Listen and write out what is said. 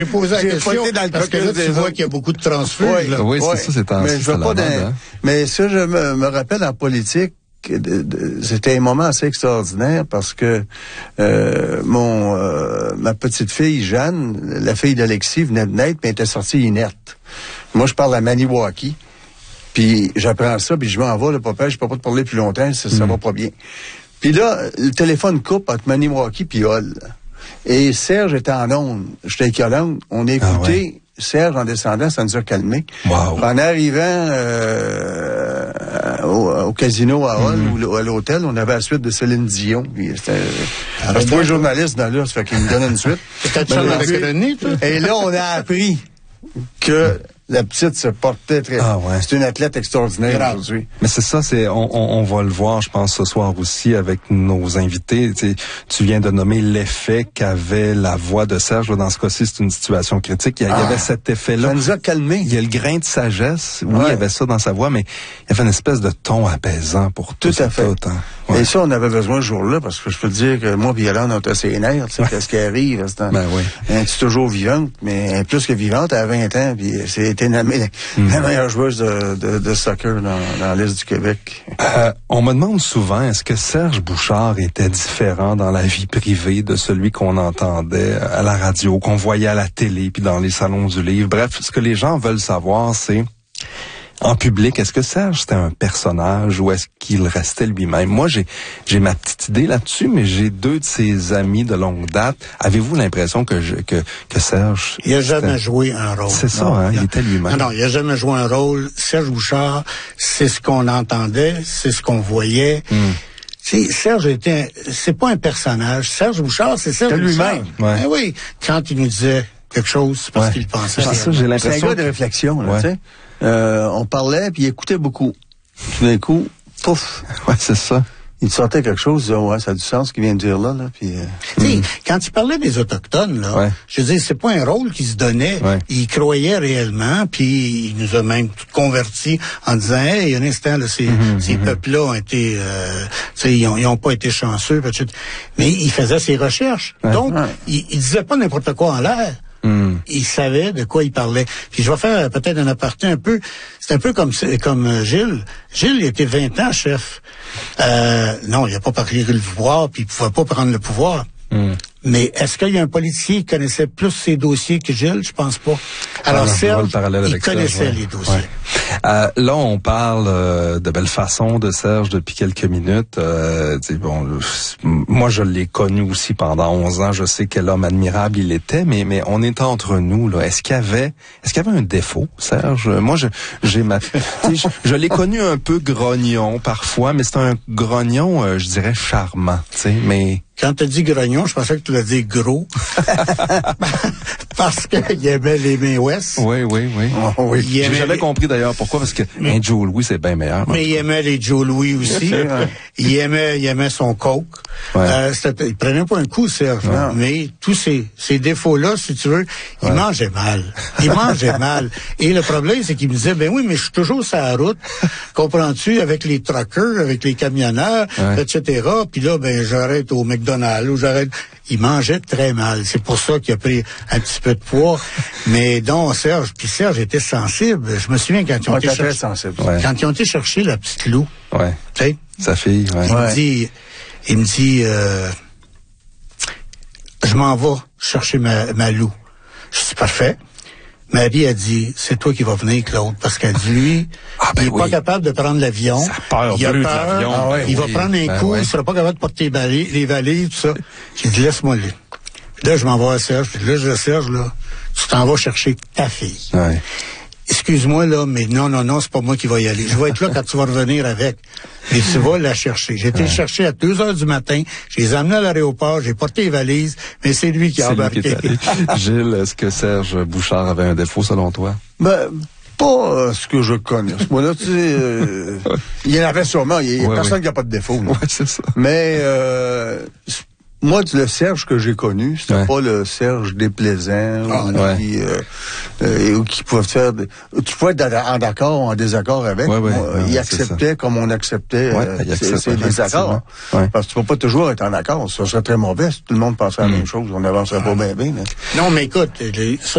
J'ai posé la question parce que là, tu vois qu'il y a beaucoup de transfuges. Oui, c'est ça, c'est en mais je veux pas mais ça, je me rappelle en politique, c'était un moment assez extraordinaire parce que ma petite fille Jeanne, la fille d'Alexis, venait de naître, mais elle était sortie inerte. Moi, je parle à Maniwaki, puis j'apprends ça, puis je m'en vais, le papa, je peux pas te parler plus longtemps, ça va pas bien. Puis là, le téléphone coupe entre Maniwaki puis Hall. Et Serge était en onde. J'étais avec Yolande. On a écouté Serge en descendant, ça nous a calmés. Wow. En arrivant au casino à Hall ou à l'hôtel, on avait la suite de Céline Dion. Parce que toi, journaliste dans là, ça fait qu'il me donne une suite. C'était avec le nez, toi? Et là, on a appris que la petite se portait très bien. C'est une athlète extraordinaire aujourd'hui. Mais c'est ça, on va le voir, je pense, ce soir aussi avec nos invités. Tu viens de nommer l'effet qu'avait la voix de Serge. Dans ce cas-ci, c'est une situation critique. Il y avait cet effet-là. Ça nous a calmés. Il y a le grain de sagesse. Oui, il y avait ça dans sa voix, mais il y avait une espèce de ton apaisant pour tout à fait. Et ça, on avait besoin ce jour-là, parce que je peux te dire que moi et Yolande, on était ses nerfs, tu sais, qu'est-ce qui arrive. Elle est toujours vivante, mais plus que vivante, elle a 20 ans, puis c'était la meilleure joueuse de soccer dans l'Est du Québec. On me demande souvent, est-ce que Serge Bouchard était différent dans la vie privée de celui qu'on entendait à la radio, qu'on voyait à la télé, puis dans les salons du livre? Bref, ce que les gens veulent savoir, c'est... En public, est-ce que Serge c'était un personnage ou est-ce qu'il restait lui-même? Moi, j'ai ma petite idée là-dessus, mais j'ai deux de ses amis de longue date. Avez-vous l'impression que Serge... Il a jamais joué un rôle. C'est ça, il était lui-même. Non, il a jamais joué un rôle. Serge Bouchard, c'est ce qu'on entendait, c'est ce qu'on voyait. Serge c'est pas un personnage. Serge Bouchard, c'est Serge Bouchard. Lui-même. Ben oui, quand il nous disait quelque chose, c'est parce qu'il pensait. C'est ça, j'ai l'impression. C'est un gars de réflexion, là, tu sais. On parlait, puis il écoutait beaucoup. Tout d'un coup, pouf. Ouais, c'est ça. Il sortait quelque chose, il disait, ça a du sens ce qu'il vient de dire là. Puis, quand il parlait des Autochtones, là, je veux dire, c'est pas un rôle qu'il se donnait. Il croyait réellement, puis il nous a même convertis en disant, hey, il y a un instant, là, ces peuples-là ont été, ils ont pas été chanceux, mais il faisait ses recherches. Donc, il disait pas n'importe quoi en l'air. Il savait de quoi il parlait. Puis je vais faire peut-être un aparté un peu. C'est un peu comme Gilles. Gilles, il était 20 ans chef. Non, il n'a pas pris le pouvoir, puis il pouvait pas prendre le pouvoir. Mais est-ce qu'il y a un policier qui connaissait plus ses dossiers que Gilles? Je pense pas. Alors Serge, il connaissait les dossiers. Là, on parle de belle façon de Serge depuis quelques minutes. Moi, je l'ai connu aussi pendant 11 ans. Je sais quel homme admirable il était, mais on est entre nous, là. Est-ce qu'il y avait un défaut, Serge? Moi, je l'ai connu un peu grognon parfois, mais c'est un grognon, je dirais, charmant, tu sais, mais... Quand tu as dit grognon, je pensais que tu l'as dit gros. Parce qu'il aimait les mains ouest. Oui. J'ai jamais compris d'ailleurs pourquoi, parce que un Joe Louis, c'est bien meilleur. Mais il aimait les Joe Louis aussi. il aimait son coke. Il prenait pas un coup, Serge. Mais tous ces défauts-là, si tu veux, il mangeait mal. Et le problème, c'est qu'il me disait, ben oui, mais je suis toujours sur la route. Comprends-tu? Avec les truckers, avec les camionneurs, etc. Puis là, ben, j'arrête au McDonald's ou j'arrête. Il mangeait très mal. C'est pour ça qu'il a pris un petit peu de poids. Mais donc, Serge était sensible. Je me souviens quand ils ont été quand ils ont été chercher la petite Lou. Tu sais? Sa fille, Il me dit, je m'en vais chercher ma Lou. Je dis, parfait. Marie a dit, c'est toi qui vas venir, Claude, parce qu'elle dit, lui, il est pas capable de prendre l'avion. Ça peur, il a peur. Il va prendre un coup, il sera pas capable de porter les valises, tout ça. J'ai dit, laisse-moi aller. Puis là, je m'en vais à Serge. Puis là, je dis, Serge, là, tu t'en vas chercher ta fille. Excuse-moi, là, mais non, c'est pas moi qui va y aller. Je vais être là quand tu vas revenir avec. Et tu vas la chercher. J'ai été le chercher à 2h du matin. Je les ai amenés à l'aéroport. J'ai porté les valises. Mais c'est lui qui a embarqué. Gilles, est-ce que Serge Bouchard avait un défaut selon toi? Pas ce que je connais. Moi-là, tu sais, il y en avait sûrement. Il y a personne qui n'a pas de défaut. C'est ça. Mais moi, le Serge que j'ai connu, c'était pas le Serge déplaisant ou qui pouvait faire... Tu pouvais être en accord ou en désaccord avec. Il acceptait comme on acceptait ses désaccords. Parce que tu peux pas toujours être en accord. Ça serait très mauvais si tout le monde pensait la même chose. On n'avancerait pas bien. Non, mais écoute,